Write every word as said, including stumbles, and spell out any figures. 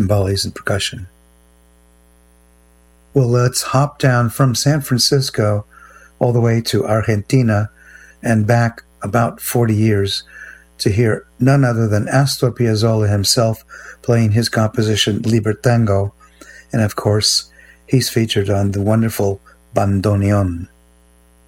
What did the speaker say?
timbales and percussion. Well, let's hop down from San Francisco all the way to Argentina and back about forty years to hear none other than Astor Piazzolla himself playing his composition Libertango, and of course he's featured on the wonderful Bandoneon.